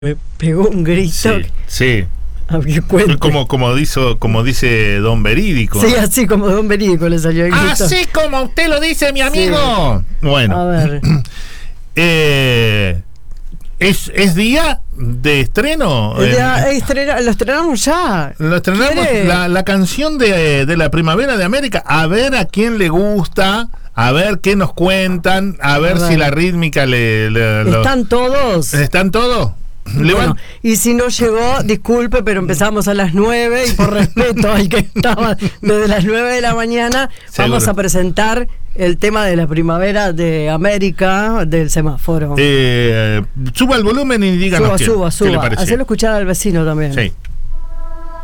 Me pegó un grito. Sí, sí. Como dice Don Verídico. Sí, así como Don Verídico le salió el grito. Así como usted lo dice, mi amigo. Sí. Bueno. A ver. ¿Es día de estreno? Lo estrenamos ya. Lo estrenamos. La canción de la Primavera de América. A ver a quién le gusta. A ver qué nos cuentan. A ver si la rítmica ¿Están todos? ¿Están todos? Bueno, y si no llegó, disculpe, pero empezamos a las 9 y por respeto al que estaba desde las 9 de la mañana, vamos a presentar el tema de la Primavera de América del semáforo. Suba el volumen y díganos suba. qué le pareció. Hacelo escuchar al vecino también. Sí.